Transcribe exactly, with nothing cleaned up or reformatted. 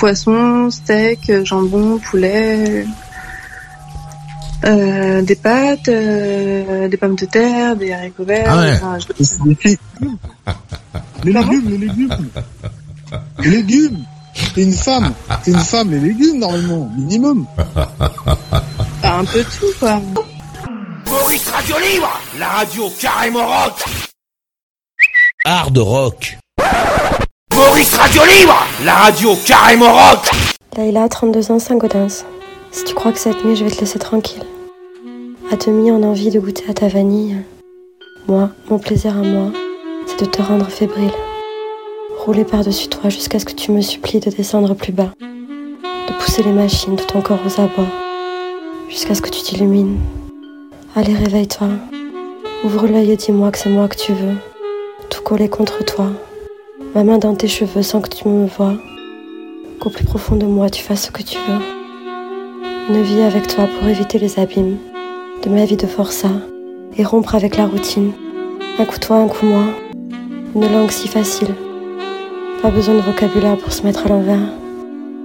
poisson, steak, jambon, poulet, euh, des pâtes, euh, des pommes de terre, des haricots verts. Ah ouais. Enfin, je... Les légumes, les légumes. Les légumes. T'es une femme. T'es une femme, les légumes, normalement. Minimum. Bah, un peu tout, quoi. Maurice Radio Libre, la radio carrément rock. Hard rock. Maurice Radio Libre, la radio carrément rock. Laïla, trente-deux ans, Saint-Gaudens. Si tu crois que cette nuit je vais te laisser tranquille, à demi en envie de goûter à ta vanille, moi, mon plaisir à moi, c'est de te rendre fébrile. Rouler par-dessus toi jusqu'à ce que tu me supplies de descendre plus bas, de pousser les machines tout ton corps aux abois, jusqu'à ce que tu t'illumines. Allez, réveille-toi, ouvre l'œil et dis-moi que c'est moi que tu veux, tout collé contre toi, ma main dans tes cheveux sans que tu me vois, qu'au plus profond de moi tu fasses ce que tu veux. Une vie avec toi pour éviter les abîmes de ma vie de forçat et rompre avec la routine. Un coup toi, un coup moi, une langue si facile. Pas besoin de vocabulaire pour se mettre à l'envers.